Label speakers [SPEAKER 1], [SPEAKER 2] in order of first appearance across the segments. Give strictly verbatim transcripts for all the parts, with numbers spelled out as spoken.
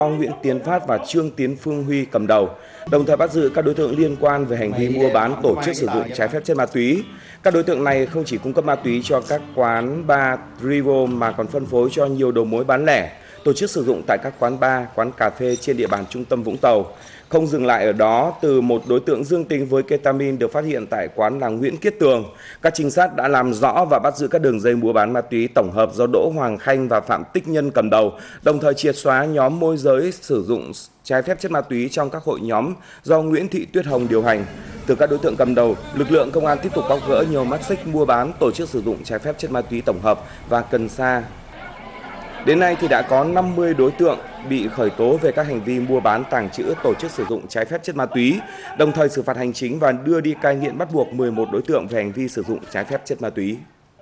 [SPEAKER 1] Nguyễn Tiến Phát và Trương Tiến Phương Huy cầm đầu, đồng thời bắt giữ các đối tượng liên quan về hành vi mua bán, tổ chức sử dụng trái phép chất ma túy. Các đối tượng này không chỉ cung cấp ma túy cho các quán bar, Rivo mà còn phân phối cho nhiều đầu mối bán lẻ, tổ chức sử dụng tại các quán bar, quán cà phê trên địa bàn trung tâm Vũng Tàu. Không dừng lại ở đó, từ một đối tượng dương tính với ketamin được phát hiện tại quán là Nguyễn Kiết Tường, các trinh sát đã làm rõ và bắt giữ các đường dây mua bán ma túy tổng hợp do Đỗ Hoàng Khanh và Phạm Tích Nhân cầm đầu, đồng thời triệt xóa nhóm môi giới sử dụng trái phép chất ma túy trong các hội nhóm do Nguyễn Thị Tuyết Hồng điều hành. Từ các đối tượng cầm đầu, lực lượng công an tiếp tục bóc gỡ nhiều mắt xích mua bán, tổ chức sử dụng trái phép chất ma túy tổng hợp và cần sa. Đến nay thì đã có năm mươi đối tượng bị khởi tố về các hành vi mua bán, tàng trữ, tổ chức sử dụng trái phép chất ma túy, đồng thời xử phạt hành chính và đưa đi cai nghiện bắt buộc mười một đối tượng về hành vi sử dụng trái phép chất ma túy.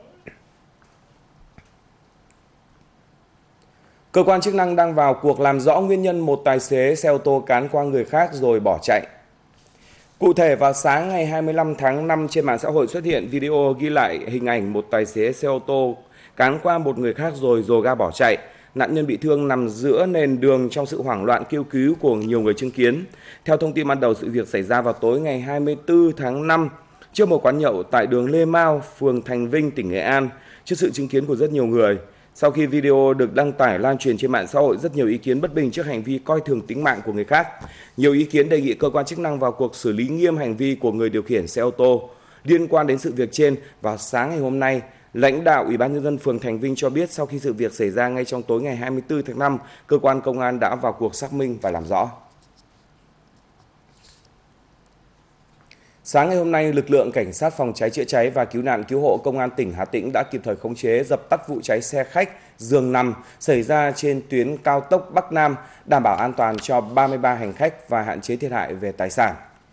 [SPEAKER 1] Cơ quan chức năng đang vào cuộc làm rõ nguyên nhân một tài xế xe ô tô cán qua người khác rồi bỏ chạy. Cụ thể, vào sáng ngày hai mươi lăm tháng năm, trên mạng xã hội xuất hiện video ghi lại hình ảnh một tài xế xe ô tô cán qua một người khác rồi dồ ga bỏ chạy. Nạn nhân bị thương nằm giữa nền đường trong sự hoảng loạn kêu cứu của nhiều người chứng kiến. Theo thông tin ban đầu, sự việc xảy ra vào tối ngày hai mươi tư tháng năm trước một quán nhậu tại đường Lê Mau, phường Thành Vinh, tỉnh Nghệ An, trước sự chứng kiến của rất nhiều người. Sau khi video được đăng tải lan truyền trên mạng xã hội, rất nhiều ý kiến bất bình trước hành vi coi thường tính mạng của người khác. Nhiều ý kiến đề nghị cơ quan chức năng vào cuộc xử lý nghiêm hành vi của người điều khiển xe ô tô. Liên quan đến sự việc trên, vào sáng ngày hôm nay, lãnh đạo Ủy ban nhân dân phường Thành Vinh cho biết sau khi sự việc xảy ra ngay trong tối ngày hai mươi tư tháng năm, cơ quan công an đã vào cuộc xác minh và làm rõ. Sáng ngày hôm nay, lực lượng cảnh sát phòng cháy chữa cháy và cứu nạn cứu hộ công an tỉnh Hà Tĩnh đã kịp thời khống chế, dập tắt vụ cháy xe khách giường nằm xảy ra trên tuyến cao tốc Bắc Nam, đảm bảo an toàn cho ba mươi ba hành khách và hạn chế thiệt hại về tài sản.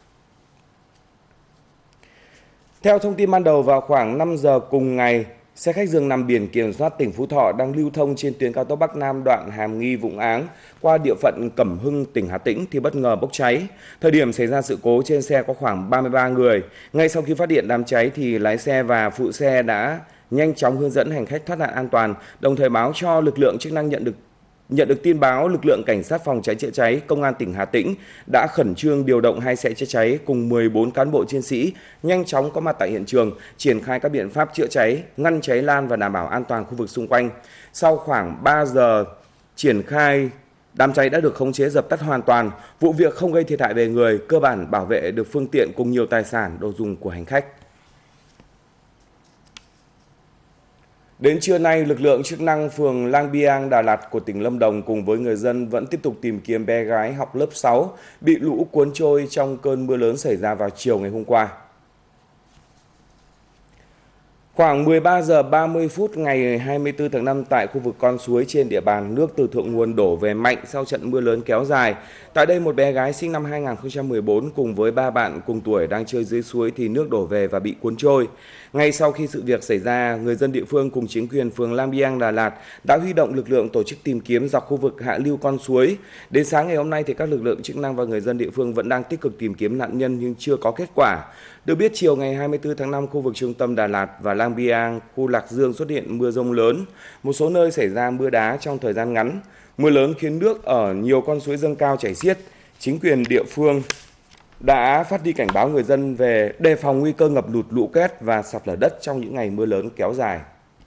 [SPEAKER 1] Theo thông tin ban đầu, vào khoảng năm giờ cùng ngày, xe khách giường nằm biển kiểm soát tỉnh Phú Thọ đang lưu thông trên tuyến cao tốc Bắc Nam đoạn Hàm Nghi - Vũng Áng qua địa phận Cẩm Hưng, tỉnh Hà Tĩnh thì bất ngờ bốc cháy. Thời điểm xảy ra sự cố, trên xe có khoảng ba mươi ba người. Ngay sau khi phát hiện đám cháy thì lái xe và phụ xe đã nhanh chóng hướng dẫn hành khách thoát nạn an toàn, đồng thời báo cho lực lượng chức năng nhận được Nhận được tin báo, lực lượng cảnh sát phòng cháy chữa cháy công an tỉnh Hà Tĩnh đã khẩn trương điều động hai xe chữa cháy cùng mười bốn cán bộ chiến sĩ nhanh chóng có mặt tại hiện trường, triển khai các biện pháp chữa cháy, ngăn cháy lan và đảm bảo an toàn khu vực xung quanh. Sau khoảng ba giờ triển khai, đám cháy đã được khống chế dập tắt hoàn toàn, vụ việc không gây thiệt hại về người, cơ bản bảo vệ được phương tiện cùng nhiều tài sản, đồ dùng của hành khách. Đến trưa nay, lực lượng chức năng phường Lang Biang, Đà Lạt của tỉnh Lâm Đồng cùng với người dân vẫn tiếp tục tìm kiếm bé gái học lớp sáu bị lũ cuốn trôi trong cơn mưa lớn xảy ra vào chiều ngày hôm qua. Khoảng mười ba giờ ba mươi phút ngày hai mươi tư tháng năm, tại khu vực con suối trên địa bàn, nước từ thượng nguồn đổ về mạnh sau trận mưa lớn kéo dài. Tại đây, một bé gái sinh năm hai nghìn không trăm mười bốn cùng với ba bạn cùng tuổi đang chơi dưới suối thì nước đổ về và bị cuốn trôi. Ngay sau khi sự việc xảy ra, người dân địa phương cùng chính quyền phường Lang Biang, Đà Lạt đã huy động lực lượng tổ chức tìm kiếm dọc khu vực hạ lưu con suối. Đến sáng ngày hôm nay thì các lực lượng chức năng và người dân địa phương vẫn đang tích cực tìm kiếm nạn nhân nhưng chưa có kết quả. Được biết, chiều ngày hai mươi tư tháng năm, khu vực trung tâm Đà Lạt và Lang Biang, khu Lạc Dương xuất hiện mưa rông lớn. Một số nơi xảy ra mưa đá trong thời gian ngắn. Mưa lớn khiến nước ở nhiều con suối dâng cao chảy xiết. Chính quyền địa phương đã phát đi cảnh báo người dân về đề phòng nguy cơ ngập lụt, lũ quét và sạt lở đất trong những ngày mưa lớn kéo dài.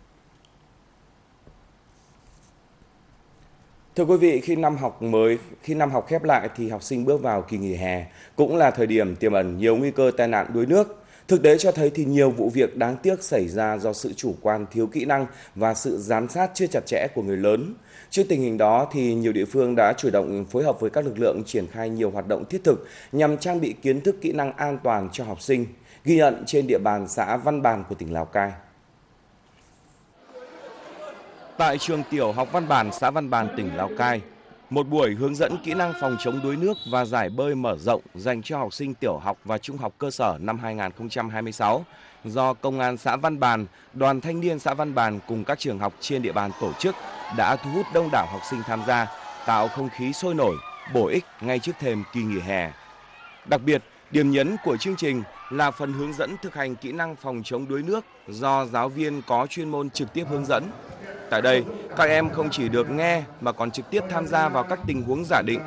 [SPEAKER 1] Thưa quý vị, khi năm học mới, khi năm học khép lại thì học sinh bước vào kỳ nghỉ hè, cũng là thời điểm tiềm ẩn nhiều nguy cơ tai nạn đuối nước. Thực tế cho thấy thì nhiều vụ việc đáng tiếc xảy ra do sự chủ quan, thiếu kỹ năng và sự giám sát chưa chặt chẽ của người lớn. Trước tình hình đó thì nhiều địa phương đã chủ động phối hợp với các lực lượng triển khai nhiều hoạt động thiết thực nhằm trang bị kiến thức, kỹ năng an toàn cho học sinh, ghi nhận trên địa bàn xã Văn Bàn của tỉnh Lào Cai. Tại trường tiểu học Văn Bàn, xã Văn Bàn, tỉnh Lào Cai, một buổi hướng dẫn kỹ năng phòng chống đuối nước và giải bơi mở rộng dành cho học sinh tiểu học và trung học cơ sở năm hai nghìn không trăm hai mươi sáu do Công an xã Văn Bàn, Đoàn Thanh niên xã Văn Bàn cùng các trường học trên địa bàn tổ chức đã thu hút đông đảo học sinh tham gia, tạo không khí sôi nổi, bổ ích ngay trước thềm kỳ nghỉ hè. Đặc biệt, Điểm nhấn của chương trình là phần hướng dẫn thực hành kỹ năng phòng chống đuối nước do giáo viên có chuyên môn trực tiếp hướng dẫn. Tại đây, các em không chỉ được nghe mà còn trực tiếp tham gia vào các tình huống giả định